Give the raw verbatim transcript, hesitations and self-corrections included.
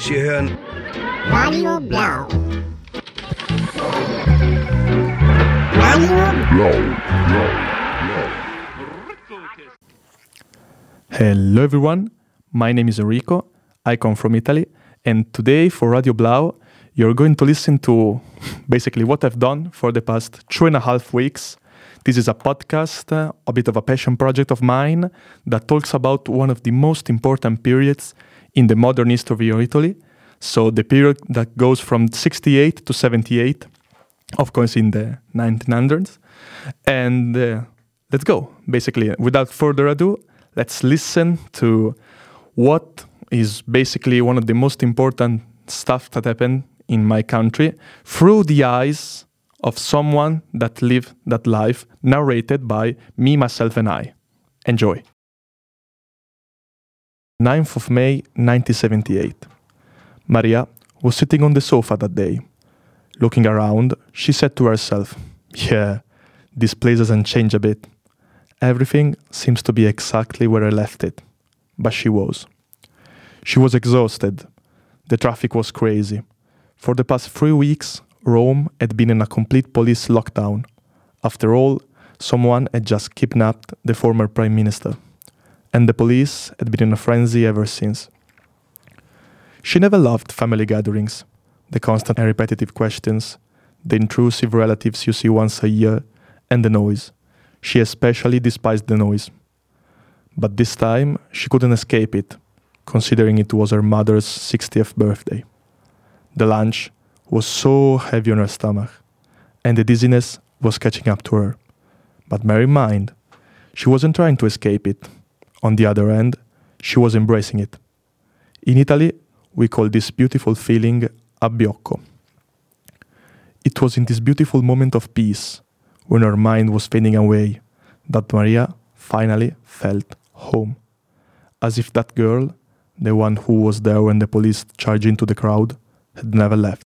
Sie hören Radio Blau. Radio Blau. Hello everyone, my name is Enrico, I come from Italy, and today for Radio Blau you're going to listen to basically what I've done for the past two and a half weeks. This is a podcast, uh, a bit of a passion project of mine that talks about one of the most important periods in the modern history of Italy. So the period that goes from sixty-eight to seventy-eight, of course in the nineteen hundreds. And uh, let's go. Basically, without further ado, let's listen to what is basically one of the most important stuff that happened in my country through the eyes of someone that lived that life, narrated by me, myself, and I. Enjoy. ninth of May, nineteen seventy-eight. Maria was sitting on the sofa that day. Looking around, she said to herself, "Yeah, this place hasn't changed a bit. Everything seems to be exactly where I left it." But she was. She was exhausted. The traffic was crazy. For the past three weeks, Rome had been in a complete police lockdown. After all, someone had just kidnapped the former prime minister, and the police had been in a frenzy ever since. She never loved family gatherings, the constant and repetitive questions, the intrusive relatives you see once a year, and the noise. She especially despised the noise. But this time, she couldn't escape it, considering it was her mother's sixtieth birthday. The lunch was so heavy on her stomach, and the dizziness was catching up to her. But bear in mind, she wasn't trying to escape it. On the other hand, she was embracing it. In Italy, we call this beautiful feeling abbiocco. It was in this beautiful moment of peace, when her mind was fading away, that Maria finally felt home. As if that girl, the one who was there when the police charged into the crowd, had never left.